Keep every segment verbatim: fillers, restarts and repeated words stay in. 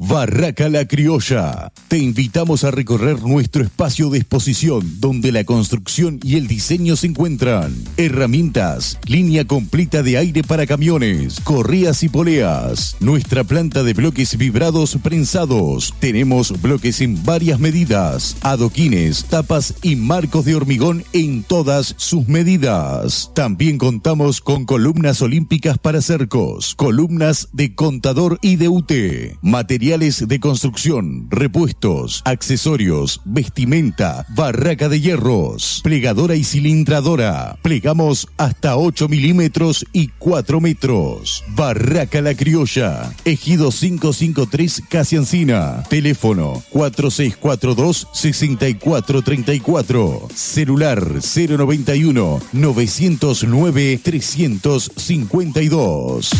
Barraca La Criolla. Te invitamos a recorrer nuestro espacio de exposición donde la construcción y el diseño se encuentran. Herramientas, línea completa de aire para camiones, correas y poleas. Nuestra planta de bloques vibrados prensados. Tenemos bloques en varias medidas, adoquines, tapas y marcos de hormigón en todas sus medidas. También contamos con columnas olímpicas para cercos, columnas de contador y de U T, materiales de construcción, repuestos, accesorios, vestimenta, barraca de hierros, plegadora y cilindradora. Plegamos hasta ocho milímetros y cuatro metros. Barraca La Criolla, Ejido quinientos cincuenta y tres, Casi Encina. Teléfono cuatro seis cuatro dos, seis cuatro tres cuatro. Celular cero noventa y uno, novecientos nueve, trescientos cincuenta y dos.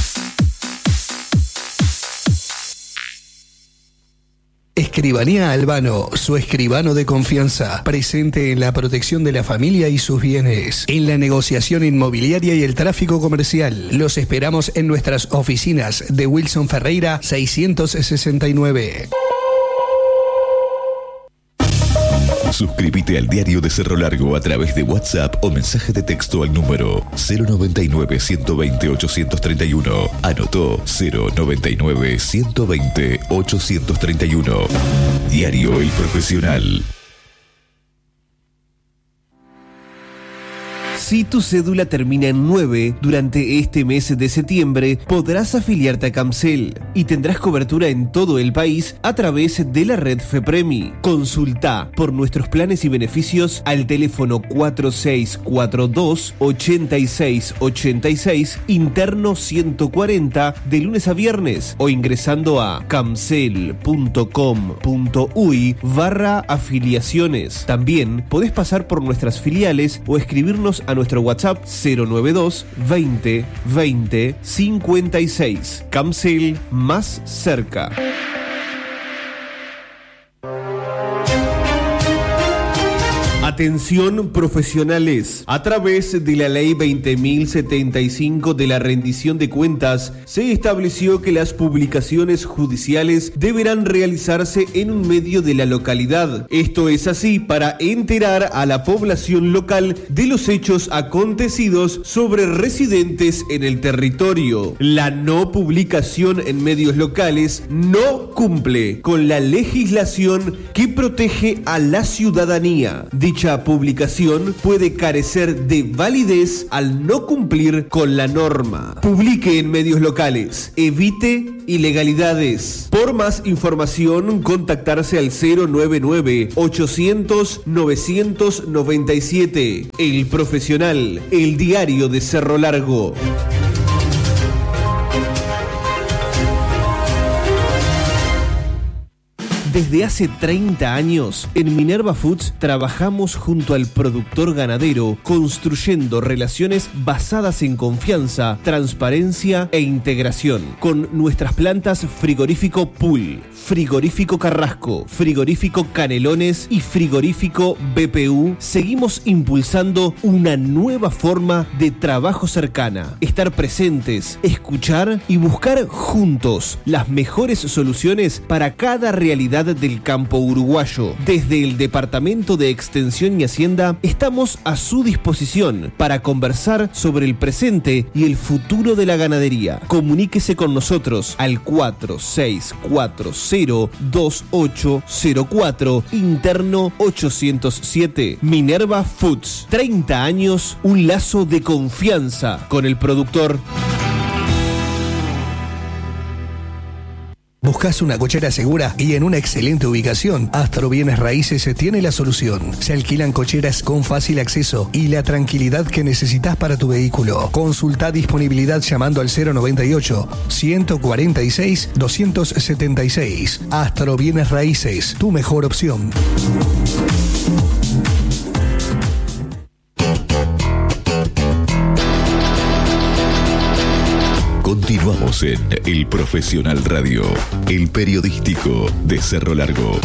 Escribanía Albano, su escribano de confianza, presente en la protección de la familia y sus bienes, en la negociación inmobiliaria y el tráfico comercial. Los esperamos en nuestras oficinas de Wilson Ferreira seiscientos sesenta y nueve. Suscríbete al Diario de Cerro Largo a través de WhatsApp o mensaje de texto al número cero noventa y nueve, ciento veinte, ochocientos treinta y uno. Anotó cero noventa y nueve, ciento veinte, ochocientos treinta y uno. Diario El Profesional. Si tu cédula termina en nueve, durante este mes de septiembre podrás afiliarte a Camcel y tendrás cobertura en todo el país a través de la red FEPREMI. Consulta por nuestros planes y beneficios al teléfono cuatro seis cuatro dos, ocho seis ocho seis, interno ciento cuarenta, de lunes a viernes, o ingresando a camcel.com.uy barra afiliaciones. También podés pasar por nuestras filiales o escribirnos a nuestro WhatsApp cero noventa y dos, veinte, veinte, cincuenta y seis. Camcel, más cerca. Atención profesionales. A través de la Ley veinte mil setenta y cinco de la rendición de cuentas, se estableció que las publicaciones judiciales deberán realizarse en un medio de la localidad. Esto es así para enterar a la población local de los hechos acontecidos sobre residentes en el territorio. La no publicación en medios locales no cumple con la legislación que protege a la ciudadanía. Dicha publicación puede carecer de validez al no cumplir con la norma. Publique en medios locales. Evite ilegalidades. Por más información, contactarse al cero noventa y nueve, ochocientos, novecientos noventa y siete. El Profesional, el diario de Cerro Largo. Desde hace treinta años, en Minerva Foods trabajamos junto al productor ganadero, construyendo relaciones basadas en confianza, transparencia e integración. Con nuestras plantas Frigorífico Pool, Frigorífico Carrasco, Frigorífico Canelones y Frigorífico B P U, seguimos impulsando una nueva forma de trabajo cercana. Estar presentes, escuchar y buscar juntos las mejores soluciones para cada realidad del campo uruguayo. Desde el Departamento de Extensión y Hacienda estamos a su disposición para conversar sobre el presente y el futuro de la ganadería. Comuníquese con nosotros al cuatro seis cuatro cero, dos ocho cero cuatro, interno ochocientos siete. Minerva Foods, treinta años, un lazo de confianza con el productor. ¿Buscas una cochera segura y en una excelente ubicación? Astro Bienes Raíces tiene la solución. Se alquilan cocheras con fácil acceso y la tranquilidad que necesitas para tu vehículo. Consulta disponibilidad llamando al cero noventa y ocho, ciento cuarenta y seis, doscientos setenta y seis. Astro Bienes Raíces, tu mejor opción. Continuamos en El Profesional Radio, el periodístico de Cerro Largo.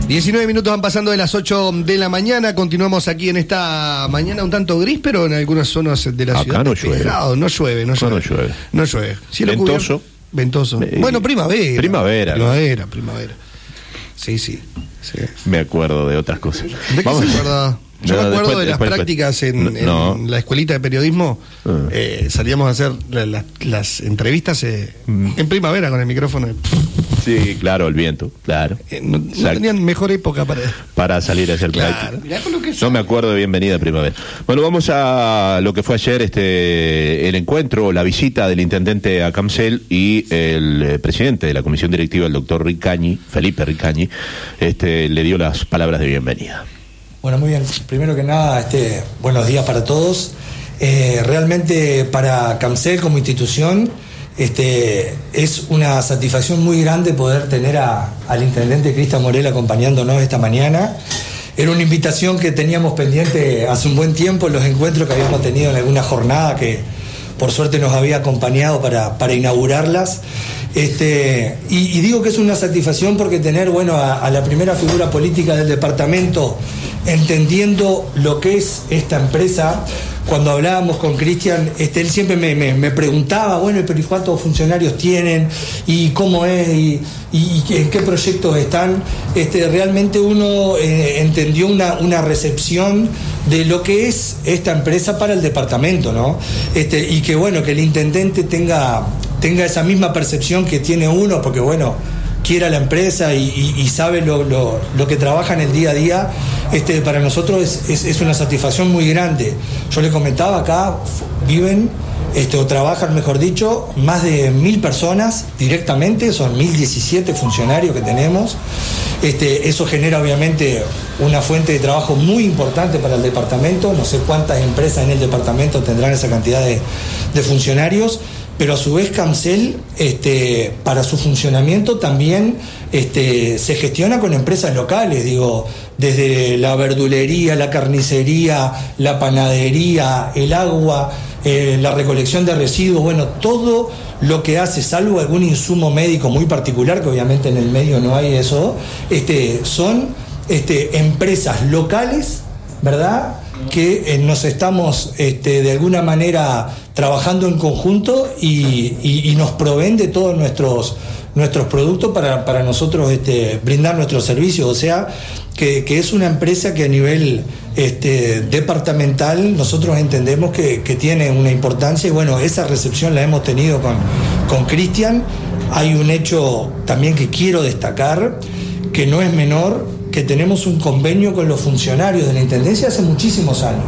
diecinueve minutos van pasando de las ocho de la mañana. Continuamos aquí en esta mañana un tanto gris, pero en algunas zonas de la Acá ciudad no llueve. Despejado. No llueve, no Acá llueve. no llueve. No llueve. Cielo Ventoso. cubierto. Ventoso. Eh, Bueno, primavera. primavera. Primavera, primavera. Sí, sí. sí. Me acuerdo de otras cosas. ¿De qué Vamos. se acuerda? Yo No, me acuerdo después- de las después- prácticas en, en no. la escuelita de periodismo. Ah. Eh, salíamos a hacer la- la- las entrevistas eh, Mm. en primavera con el micrófono. Sí, claro, el viento, claro. Eh, no, no Exacto. tenían mejor época para... Para salir a hacer Claro. práctica. Mirá con lo que No me acuerdo de Bienvenida Primavera. Bueno, vamos a lo que fue ayer este el encuentro, la visita del intendente a Camsel y el eh, presidente de la comisión directiva, el doctor Ricañi, Felipe Ricañi, este, le dio las palabras de bienvenida. Bueno, muy bien. Primero que nada, este, buenos días para todos. Eh, realmente para Camsel como institución este, es una satisfacción muy grande poder tener a, al intendente Cristian Morel acompañándonos esta mañana. Era una invitación que teníamos pendiente hace un buen tiempo, los encuentros que habíamos tenido en alguna jornada que por suerte nos había acompañado para, para inaugurarlas. Este, y, y digo que es una satisfacción porque tener bueno, a, a la primera figura política del departamento entendiendo lo que es esta empresa. Cuando hablábamos con Cristian, este, él siempre me, me, me preguntaba, bueno, pero ¿y cuántos funcionarios tienen? ¿Y cómo es? ¿Y, y, y en qué proyectos están? Este, realmente uno eh, entendió una, una recepción de lo que es esta empresa para el departamento, ¿no? Este, y que bueno, que el intendente tenga, tenga esa misma percepción que tiene uno, porque bueno, quiera la empresa y, y, y sabe lo, lo, lo que trabaja en el día a día, este, para nosotros es, es, es una satisfacción muy grande. Yo le comentaba acá, viven este, o trabajan, mejor dicho, más de mil personas directamente, son mil diecisiete funcionarios que tenemos. Este, eso genera obviamente una fuente de trabajo muy importante para el departamento. No sé cuántas empresas en el departamento tendrán esa cantidad de, de funcionarios. Pero a su vez Camsel, este, para su funcionamiento también este, se gestiona con empresas locales, digo, desde la verdulería, la carnicería, la panadería, el agua, eh, la recolección de residuos, bueno, todo lo que hace, salvo algún insumo médico muy particular, que obviamente en el medio no hay eso, este, son este, empresas locales, ¿verdad?, que eh, nos estamos este, de alguna manera trabajando en conjunto y, y, y nos proveen de todos nuestros, nuestros productos para, para nosotros este, brindar nuestros servicios. O sea, que, que es una empresa que a nivel este, departamental nosotros entendemos que, que tiene una importancia y bueno, esa recepción la hemos tenido con, con Cristian. Hay un hecho también que quiero destacar, que no es menor, que tenemos un convenio con los funcionarios de la Intendencia hace muchísimos años.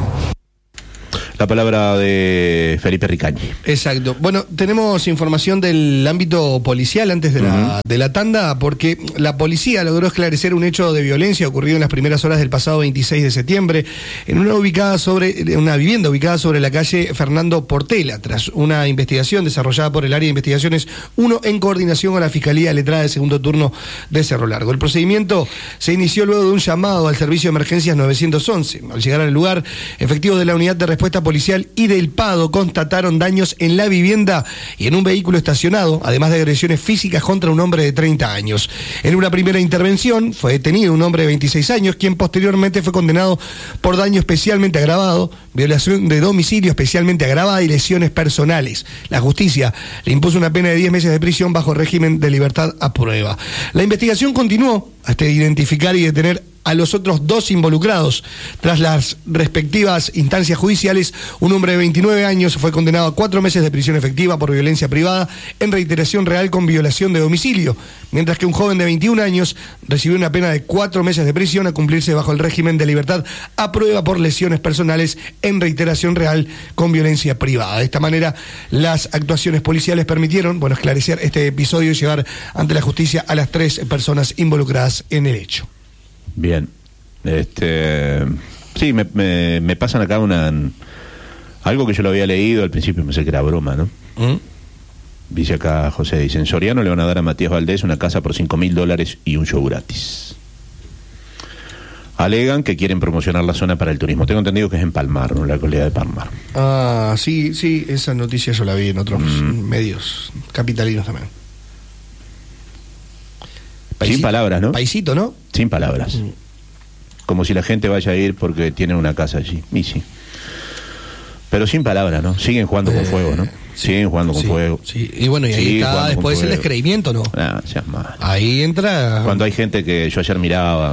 La palabra de Felipe Ricañi. Exacto. Bueno, tenemos información del ámbito policial antes de la, uh-huh. de la tanda, porque la policía logró esclarecer un hecho de violencia ocurrido en las primeras horas del pasado veintiséis de septiembre en una ubicada sobre una vivienda ubicada sobre la calle Fernando Portela, tras una investigación desarrollada por el área de investigaciones uno en coordinación con la Fiscalía Letrada de segundo turno de Cerro Largo. El procedimiento se inició luego de un llamado al servicio de emergencias nueve once. Al llegar al lugar, efectivos de la unidad de respuesta policial y del Pado constataron daños en la vivienda y en un vehículo estacionado, además de agresiones físicas contra un hombre de treinta años. En una primera intervención fue detenido un hombre de veintiséis años, quien posteriormente fue condenado por daño especialmente agravado, violación de domicilio especialmente agravada y lesiones personales. La justicia le impuso una pena de diez meses de prisión bajo régimen de libertad a prueba. La investigación continuó hasta identificar y detener a los otros dos involucrados. Tras las respectivas instancias judiciales, un hombre de veintinueve años fue condenado a cuatro meses de prisión efectiva por violencia privada en reiteración real con violación de domicilio, mientras que un joven de veintiún años recibió una pena de cuatro meses de prisión a cumplirse bajo el régimen de libertad a prueba por lesiones personales en reiteración real con violencia privada. De esta manera, las actuaciones policiales permitieron, bueno, esclarecer este episodio y llevar ante la justicia a las tres personas involucradas en el hecho. Bien, este, sí, me, me, me pasan acá una algo que yo lo había leído al principio, pensé que era broma, ¿no? ¿Mm? Dice acá José, dice, en Soriano le van a dar a Matías Valdés una casa por cinco mil dólares y un show gratis. Alegan que quieren promocionar la zona para el turismo. Tengo entendido que es en Palmar, ¿no? La localidad de Palmar. Ah, sí, sí, esa noticia yo la vi en otros mm. medios capitalinos también. Paisito, sin palabras, ¿no? Paisito, ¿no? Sin palabras. Mm. Como si la gente vaya a ir porque tienen una casa allí. Y sí. Pero sin palabras, ¿no? Siguen jugando eh, con fuego, ¿no? Siguen jugando con sí, fuego. Sí. Y bueno, y ahí Siguen está después el descreimiento, ¿no? Ah, seas malo. Ahí entra... Cuando hay gente que yo ayer miraba...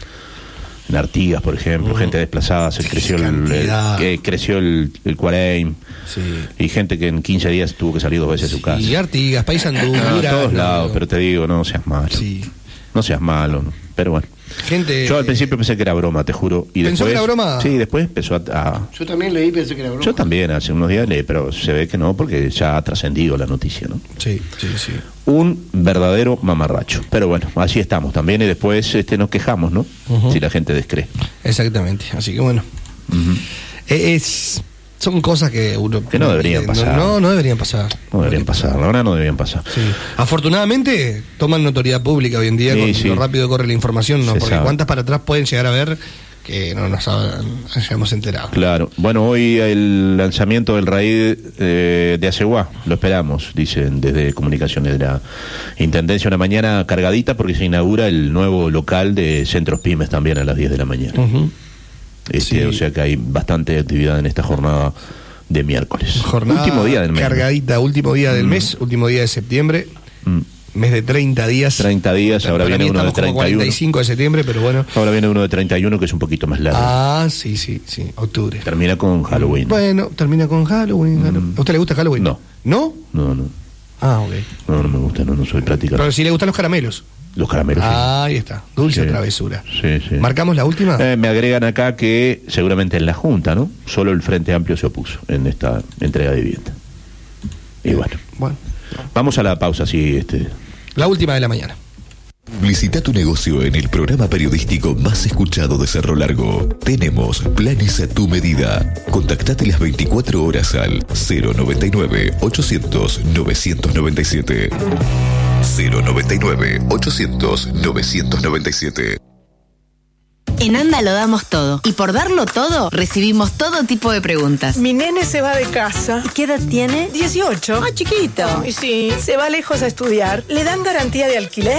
En Artigas, por ejemplo, uh, gente desplazada, se creció el, el, eh, creció el, el Cuareim, sí. Y gente que en quince días tuvo que salir dos veces sí, de su casa. Y Artigas, Paysandú, no, a todos lados, no, pero te digo, no seas malo. Sí. No seas malo, ¿no? Pero bueno. Gente, yo al principio pensé que era broma, te juro. Y ¿Pensó después, que era broma? Sí, después empezó a, a... Yo también leí, pensé que era broma. Yo también, hace unos días leí, pero se ve que no, porque ya ha trascendido la noticia, ¿no? Sí, sí, sí. Un verdadero mamarracho. Pero bueno, así estamos también y después este, nos quejamos, ¿no? Uh-huh. Si la gente descree. Exactamente, así que bueno. Uh-huh. Es... Son cosas que uno... Que no deberían pasar. No, no deberían pasar. No deberían pasar, la verdad no deberían pasar. Sí. Afortunadamente toman notoriedad pública hoy en día, sí, con sí. lo rápido corre la información, ¿no? Se Porque sabe. Cuántas para atrás pueden llegar a ver que no nos hayamos enterado. Claro. Bueno, hoy el lanzamiento del raíz eh, de Aceguá, lo esperamos, dicen desde Comunicaciones de la Intendencia, una mañana cargadita porque se inaugura el nuevo local de Centros Pymes también a las diez de la mañana. Uh-huh. Este, sí. O sea que hay bastante actividad en esta jornada de miércoles. Jornada último día del mes. Cargadita, último día del mm. mes, último día de septiembre. Mm. Mes de treinta días. treinta días, ahora viene uno de treinta y uno. cuarenta y cinco de septiembre, pero bueno. Ahora viene uno de treinta y uno que es un poquito más largo. Ah, sí, sí, sí, octubre. Termina con Halloween. Bueno, termina con Halloween. Mm. ¿A usted le gusta Halloween? No. ¿No? No, no. Ah, ok. No, no me gusta, no, no soy práctica. Pero si le gustan los caramelos. Los caramelos. Ah, sí. Ahí está. Dulce sí. travesura. Sí, sí. ¿Marcamos la última? Eh, me agregan acá que seguramente en la Junta, ¿no? Solo el Frente Amplio se opuso en esta entrega de vivienda. Y bueno. Bueno. Vamos a la pausa, sí, este. La última de la mañana. Publicita tu negocio en el programa periodístico más escuchado de Cerro Largo. Tenemos planes a tu medida. Contactate las veinticuatro horas al cero noventa y nueve, ochocientos, novecientos noventa y siete. cero noventa y nueve, ochocientos, novecientos noventa y siete. En ANDA lo damos todo. Y por darlo todo, recibimos todo tipo de preguntas. Mi nene se va de casa. ¿Qué edad tiene? dieciocho. Ah, chiquito. Y sí, se va lejos a estudiar. ¿Le dan garantía de alquiler?